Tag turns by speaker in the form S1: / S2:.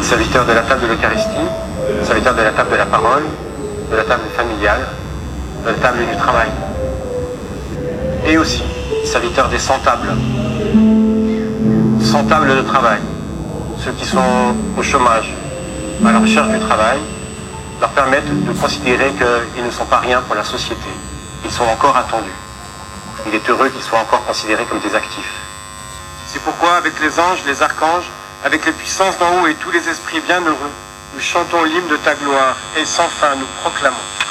S1: serviteurs de la table de l'Eucharistie, serviteurs de la table de la parole, de la table familiale, de la table du travail. Et aussi serviteurs des 100 tables. 100 tables de travail. Ceux qui sont au chômage, à la recherche du travail, leur permettent de considérer qu'ils ne sont pas rien pour la société. Ils sont encore attendus. Il est heureux qu'ils soient encore considérés comme des actifs. C'est pourquoi, avec les anges, les archanges, avec les puissances d'en haut et tous les esprits bienheureux, nous chantons l'hymne de ta gloire et sans fin nous proclamons.